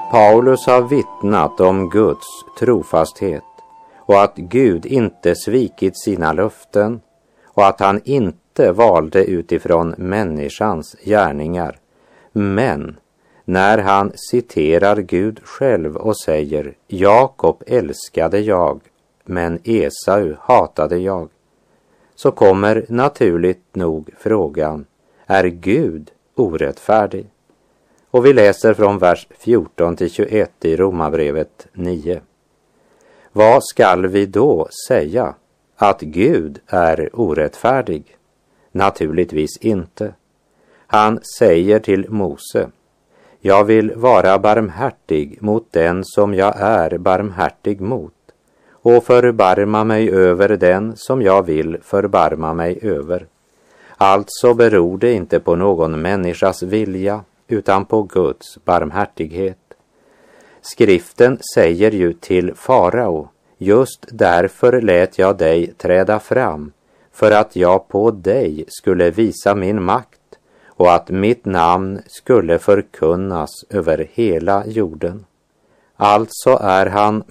Paulus har vittnat om Guds trofasthet och att Gud inte svikit sina löften och att han inte valde utifrån människans gärningar. Men när han citerar Gud själv och säger Jakob älskade jag, men Esau hatade jag, så kommer naturligt nog frågan, är Gud orättfärdig? Och vi läser från vers 14 till 21 i Romarbrevet 9. Vad skall vi då säga? Att Gud är orättfärdig? Naturligtvis inte. Han säger till Mose, jag vill vara barmhärtig mot den som jag är barmhärtig mot och förbarma mig över den som jag vill förbarma mig över. Alltså beror det inte på någon människas vilja utan på Guds barmhärtighet. Skriften säger ju till farao, just därför lät jag dig träda fram, för att jag på dig skulle visa min makt och att mitt namn skulle förkunnas över hela jorden. Alltså är han